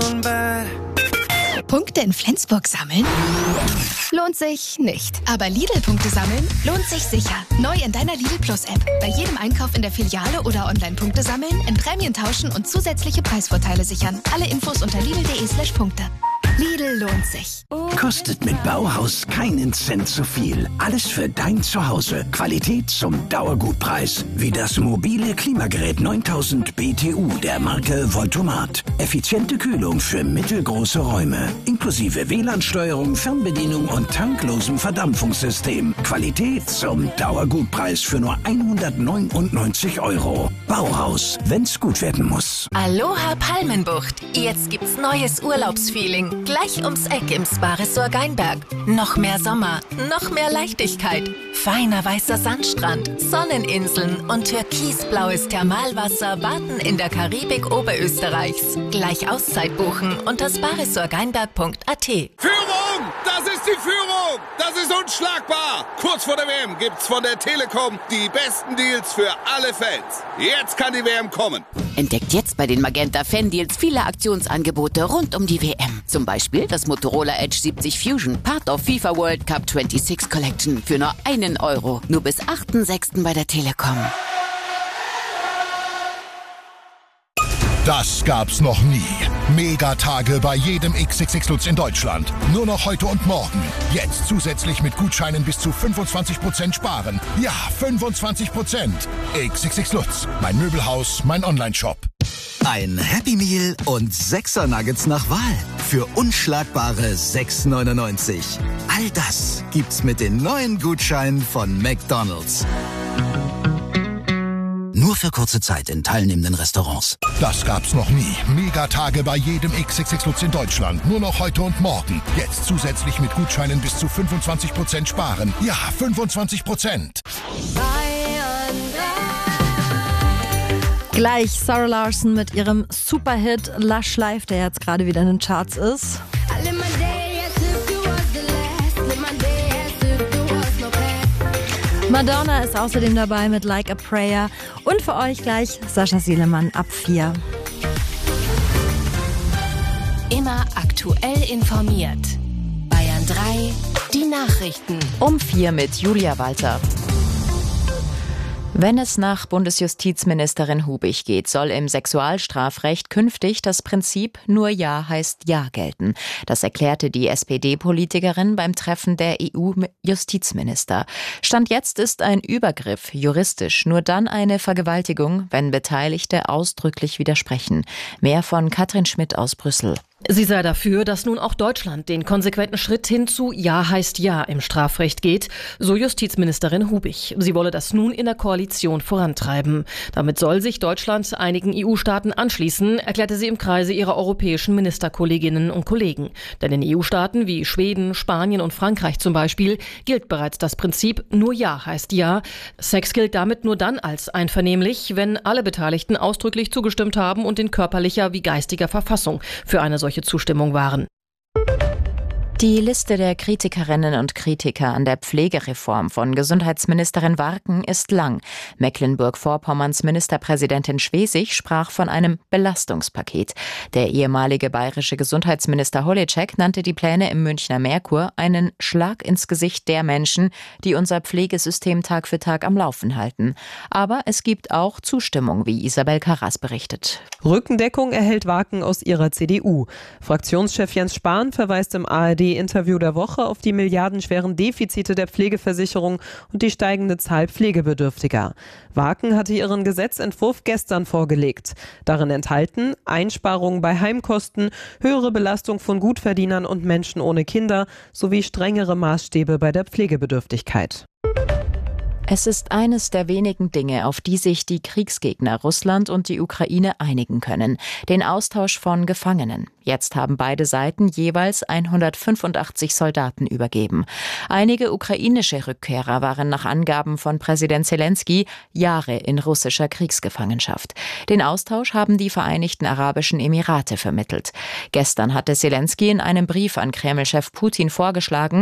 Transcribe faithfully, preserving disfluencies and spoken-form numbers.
Punkte in Flensburg sammeln? Lohnt sich nicht. Aber Lidl-Punkte sammeln lohnt sich sicher. Neu in deiner Lidl Plus-App. Bei jedem Einkauf in der Filiale oder Online-Punkte sammeln, in Prämien tauschen und zusätzliche Preisvorteile sichern. Alle Infos unter lidl.de slash Punkte. Lidl lohnt sich. Kostet mit Bauhaus keinen Cent zu viel. Alles für dein Zuhause. Qualität zum Dauergutpreis. Wie das mobile Klimagerät neuntausend B T U der Marke Voltomat. Effiziente Kühlung für mittelgroße Räume. Inklusive W L A N-Steuerung, Fernbedienung und tanklosem Verdampfungssystem. Qualität zum Dauergutpreis für nur hundertneunundneunzig Euro. Bauhaus, wenn's gut werden muss. Aloha Palmenbucht. Jetzt gibt's neues Urlaubsfeeling. Gleich ums Eck im Spa-Resort Geinberg. Noch mehr Sommer, noch mehr Leichtigkeit. Feiner weißer Sandstrand, Sonneninseln und türkisblaues Thermalwasser warten in der Karibik Oberösterreichs. Gleich Auszeit buchen unter spa resort geinberg punkt a t. Führung! Das ist die Führung! Das ist unschlagbar! Kurz vor der W M gibt's von der Telekom die besten Deals für alle Fans. Jetzt kann die W M kommen. Entdeckt jetzt bei den Magenta Fan Deals viele Aktionsangebote rund um die W M. Zum Beispiel das Motorola Edge siebzig Fusion, Part of FIFA World Cup sechsundzwanzig Collection für nur einen Euro. Nur bis achten sechsten bei der Telekom. Das gab's noch nie. Megatage bei jedem X X X Lutz in Deutschland. Nur noch heute und morgen. Jetzt zusätzlich mit Gutscheinen bis zu fünfundzwanzig Prozent sparen. Ja, fünfundzwanzig Prozent. X X X Lutz. Mein Möbelhaus, mein Onlineshop. Ein Happy Meal und Sechser Nuggets nach Wahl. Für unschlagbare sechs neunundneunzig. All das gibt's mit den neuen Gutscheinen von McDonald's. Nur für kurze Zeit in teilnehmenden Restaurants. Das gab's noch nie. Megatage bei jedem X X X Lutz in Deutschland. Nur noch heute und morgen. Jetzt zusätzlich mit Gutscheinen bis zu fünfundzwanzig Prozent sparen. Ja, fünfundzwanzig Prozent. Gleich Sarah Larson mit ihrem Superhit Lush Life, der jetzt gerade wieder in den Charts ist. Madonna ist außerdem dabei mit Like a Prayer. Und für euch gleich Sascha Sielemann ab vier. Immer aktuell informiert. Bayern drei, die Nachrichten. Um vier mit Julia Walter. Wenn es nach Bundesjustizministerin Hubig geht, soll im Sexualstrafrecht künftig das Prinzip nur Ja heißt Ja gelten. Das erklärte die S P D-Politikerin beim Treffen der E U-Justizminister. Stand jetzt ist ein Übergriff juristisch nur dann eine Vergewaltigung, wenn Beteiligte ausdrücklich widersprechen. Mehr von Katrin Schmidt aus Brüssel. Sie sei dafür, dass nun auch Deutschland den konsequenten Schritt hin zu Ja heißt Ja im Strafrecht geht, so Justizministerin Hubig. Sie wolle das nun in der Koalition vorantreiben. Damit soll sich Deutschland einigen E U-Staaten anschließen, erklärte sie im Kreise ihrer europäischen Ministerkolleginnen und Kollegen. Denn in E U-Staaten wie Schweden, Spanien und Frankreich zum Beispiel gilt bereits das Prinzip nur Ja heißt Ja. Sex gilt damit nur dann als einvernehmlich, wenn alle Beteiligten ausdrücklich zugestimmt haben und in körperlicher wie geistiger Verfassung für eine solche Zustimmung waren. Die Liste der Kritikerinnen und Kritiker an der Pflegereform von Gesundheitsministerin Warken ist lang. Mecklenburg-Vorpommerns Ministerpräsidentin Schwesig sprach von einem Belastungspaket. Der ehemalige bayerische Gesundheitsminister Holitschek nannte die Pläne im Münchner Merkur einen Schlag ins Gesicht der Menschen, die unser Pflegesystem Tag für Tag am Laufen halten. Aber es gibt auch Zustimmung, wie Isabel Karras berichtet. Rückendeckung erhält Warken aus ihrer C D U. Fraktionschef Jens Spahn verweist im A R D-Interview der Woche auf die milliardenschweren Defizite der Pflegeversicherung und die steigende Zahl Pflegebedürftiger. Warken hatte ihren Gesetzentwurf gestern vorgelegt. Darin enthalten Einsparungen bei Heimkosten, höhere Belastung von Gutverdienern und Menschen ohne Kinder sowie strengere Maßstäbe bei der Pflegebedürftigkeit. Es ist eines der wenigen Dinge, auf die sich die Kriegsgegner Russland und die Ukraine einigen können: den Austausch von Gefangenen. Jetzt haben beide Seiten jeweils hundertfünfundachtzig Soldaten übergeben. Einige ukrainische Rückkehrer waren nach Angaben von Präsident Zelensky Jahre in russischer Kriegsgefangenschaft. Den Austausch haben die Vereinigten Arabischen Emirate vermittelt. Gestern hatte Zelensky in einem Brief an Kreml-Chef Putin vorgeschlagen,